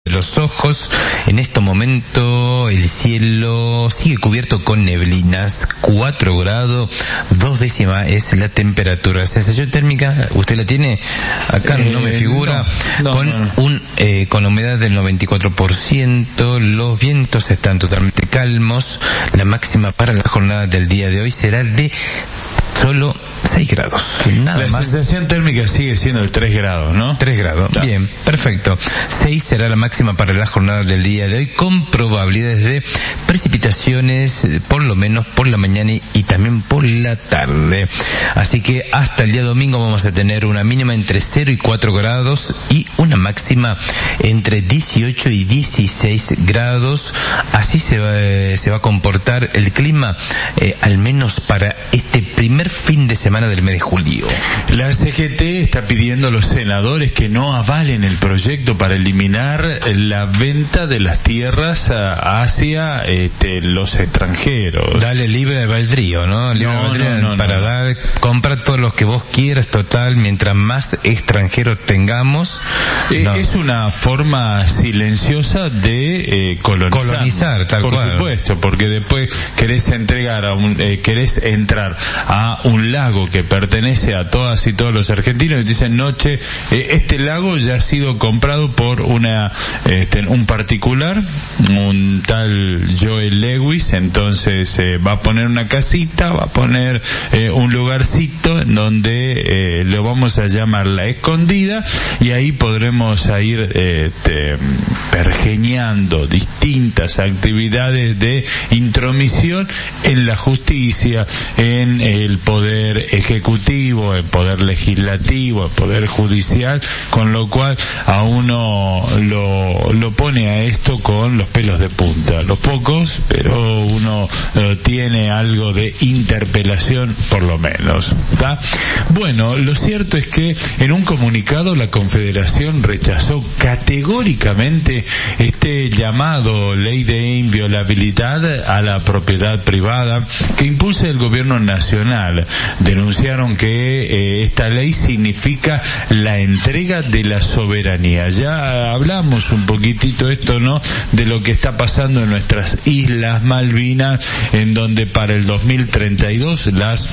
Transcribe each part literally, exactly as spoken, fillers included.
los ojos. En este momento el cielo sigue cubierto con neblinas, cuatro grados, dos décimas es la temperatura. Sensación térmica, ¿usted la tiene? Acá eh, no me figura. No, no, con no. un eh, con humedad del noventa y cuatro por ciento, los vientos están totalmente calmos. La máxima para la jornada del día de hoy será de solo seis grados. Nada la más. sensación térmica sigue siendo de tres grados, ¿no? tres grados, ya. Bien, perfecto. seis será la máxima para la jornada del día de hoy, con probabilidades de precipitaciones, por lo menos por la mañana y, y también por la tarde. Así que hasta el día domingo vamos a tener una mínima entre cero y cuatro grados y una máxima entre dieciocho y dieciséis grados. Así se va, eh, se va a comportar el clima, eh, al menos para este primer fin de semana del mes de julio. La C G T está pidiendo a los senadores que no avalen el proyecto para eliminar la venta de las tierras hacia este, los extranjeros. Dale libre albedrío, ¿no? Libre no, albedrío no, no, para no. dar, compra todos los que vos quieras, total, mientras más extranjeros tengamos. Eh, no. Es una forma silenciosa de eh, colonizar. Colonizar, tal Por cual. supuesto, porque después querés entregar a un, eh, querés entrar a un lago que pertenece a todas y todos los argentinos y dicen, no, che, eh, este lago ya ha sido comprado por una este, un particular, un tal Joel Lewis, entonces eh, va a poner una casita, va a poner eh, un lugarcito en donde eh, lo vamos a llamar La Escondida, y ahí podremos ir eh, te, pergeñando distintas actividades de intromisión en la justicia, en el poder ejecutivo, el poder legislativo, el poder judicial, con lo cual a uno lo, lo pone a esto con los pelos de punta. Los pocos, pero uno eh, tiene algo de interpelación por lo menos, ¿tá? Bueno, lo cierto es que en un comunicado la Confederación rechazó categóricamente este llamado ley de inviolabilidad a la propiedad privada que impulsa el gobierno nacional. Denunciaron que eh, esta ley significa la entrega de la soberanía. Ya hablamos un poquitito esto, ¿no?, de lo que está pasando en nuestras Islas Malvinas, en donde para el dos mil treinta y dos las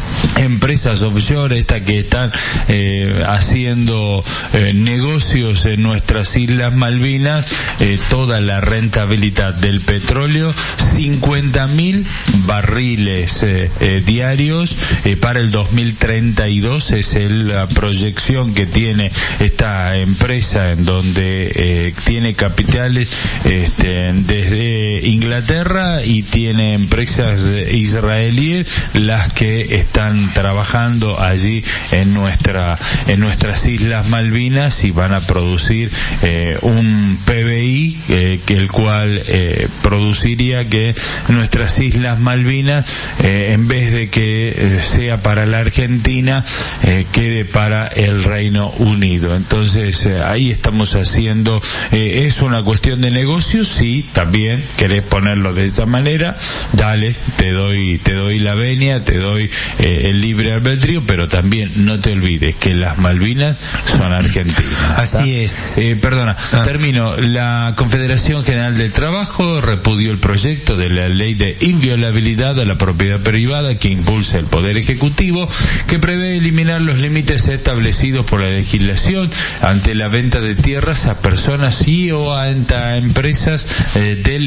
empresas offshore, estas que están eh, haciendo eh, negocios en nuestras Islas Malvinas, eh, toda la rentabilidad del petróleo, cincuenta mil barriles eh, eh, diarios eh, para el dos mil treinta y dos es el, la proyección que tiene esta empresa, en donde eh, tiene capitales este, desde Inglaterra y tiene empresas israelíes las que están trabajando allí en nuestra en nuestras Islas Malvinas, y van a producir eh, un P B I eh, que el cual eh, produciría que nuestras Islas Malvinas eh, en vez de que eh, sea para la Argentina eh, quede para el Reino Unido. Entonces eh, ahí estamos haciendo eh, es una cuestión de negocios. Si también querés ponerlo de esa manera, dale, te doy te doy la venia, te doy eh, el libre albedrío, pero también no te olvides que las Malvinas son argentinas. Así es. Eh, perdona, ah. termino. La Confederación General del Trabajo repudió el proyecto de la ley de inviolabilidad a la propiedad privada que impulsa el Poder Ejecutivo, que prevé eliminar los límites establecidos por la legislación ante la venta de tierras a personas y o a, a empresas eh, del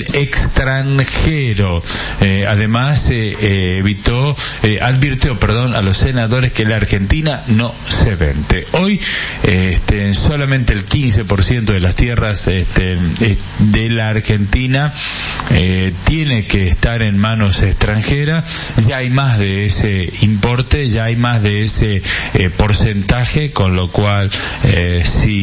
extranjero. Eh, además, eh, eh, evitó, eh, advirtió, perdón, a los senadores que la Argentina no se vende. Hoy, eh, este, solamente el quince por ciento de las tierras este, de la Argentina eh, tiene que estar en manos extranjeras. Ya hay más de ese importe, ya hay más de ese eh, porcentaje, con lo cual eh,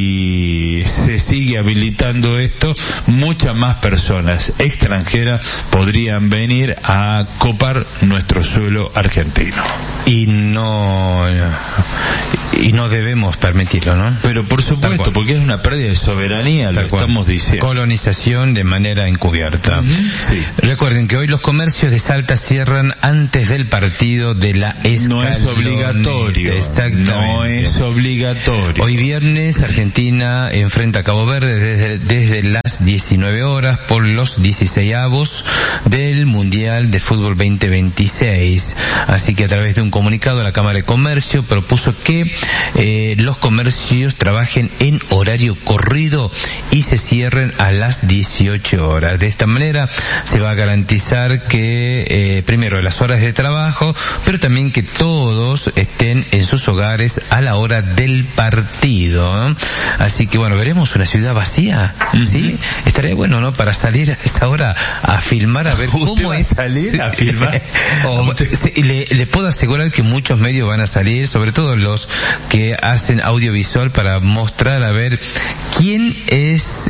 si se sigue habilitando esto, muchas más personas extranjeras podrían venir a copar nuestro suelo argentino. Y no y no debemos permitirlo, ¿no? Pero por supuesto, porque es una pérdida de soberanía, Tal lo cual. estamos diciendo. Colonización de manera encubierta. Uh-huh. Sí. Recuerden que hoy los comercios de Salta cierran antes del partido de la Escaloneta. No es obligatorio. Exactamente. No es obligatorio. Hoy viernes Argentina enfrenta a Cabo Verde desde, desde las diecinueve horas por los dieciseisavos del Mundial de Fútbol veinte veintiséis. Así que a través de un comunicado la Cámara de Comercio propuso que eh, los comercios trabajen en horario corrido y se cierren a las dieciocho horas. De esta manera se va a garantizar que eh, primero las horas de trabajo, pero también que todos estén en sus hogares a la hora del partido, ¿eh? Así que bueno, veremos una ciudad vacía, ¿sí? Estaría bueno, ¿no? Para salir a esta hora a filmar, a ver cómo es salir a filmar. Oh, le, le puedo asegurar que muchos medios van a salir, sobre todo los que hacen audiovisual, para mostrar a ver quién es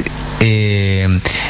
eh,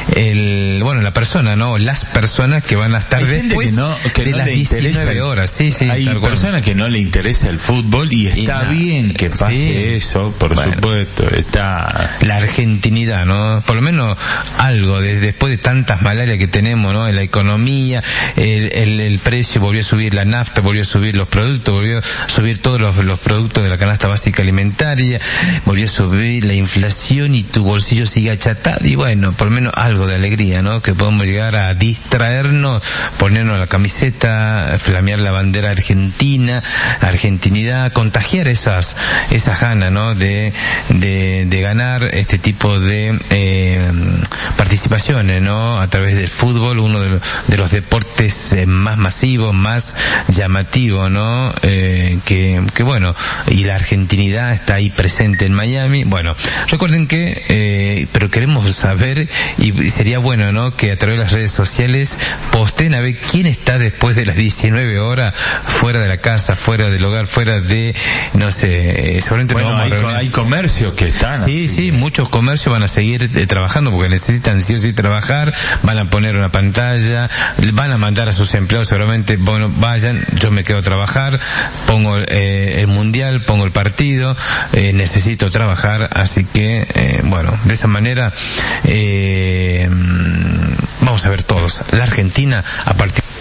el, bueno, la persona, ¿no? Las personas que van a estar hay después que no, que de no las le diecinueve horas. Sí, sí, hay personas que no le interesa el fútbol y está y bien que pase sí. eso, por bueno, supuesto. Está la argentinidad, ¿no? Por lo menos algo, de, después de tantas malarias que tenemos, ¿no? En la economía, el, el, el precio volvió a subir, la nafta volvió a subir, los productos, volvió a subir todos los, los productos de la canasta básica alimentaria, volvió a subir la inflación y tu bolsillo sigue achatado. Y bueno, por lo menos algo de alegría, ¿no? Que podemos llegar a distraernos, ponernos la camiseta, flamear la bandera argentina, argentinidad, contagiar esas esas ganas, ¿no? De de, de ganar este tipo de eh, participaciones, ¿no? A través del fútbol, uno de los, de los deportes eh, más masivos, más llamativos, ¿no? Eh, que que bueno, y la argentinidad está ahí presente en Miami. Bueno, recuerden que eh, pero queremos saber, y sería bueno, ¿no? Que a través de las redes sociales posten a ver quién está después de las diecinueve horas fuera de la casa, fuera del hogar, fuera de, no sé, seguramente bueno, no vamos hay, a hay comercios que están sí, así. sí, muchos comercios van a seguir eh, trabajando porque necesitan sí o sí trabajar, van a poner una pantalla, van a mandar a sus empleados seguramente, bueno, vayan, yo me quedo a trabajar, pongo eh, el mundial, pongo el partido, eh, necesito trabajar, así que, eh, bueno, de esa manera, eh, vamos a ver todos, la Argentina a partir